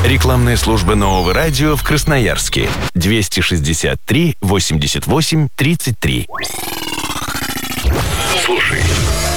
Рекламная служба Нового радио в Красноярске. 263 88 33. Слушай,